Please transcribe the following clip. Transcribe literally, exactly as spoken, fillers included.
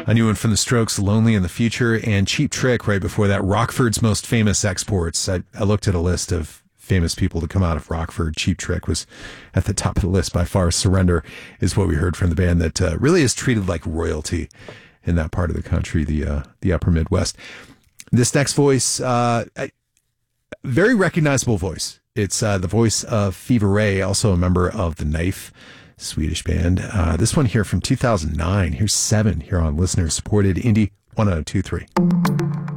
A new one from the Strokes, Lonely in the Future, and Cheap Trick right before that, Rockford's most famous exports. I, I looked at a list of famous people to come out of Rockford. Cheap Trick was at the top of the list by far. Surrender is what we heard from the band that uh, really is treated like royalty in that part of the country, the uh, the upper Midwest. This next voice, uh, I, very recognizable voice. It's uh, the voice of Fever Ray, also a member of The Knife, Swedish band. Uh, this one here from two thousand nine. Here's Seven here on listener-supported Indie one oh two three.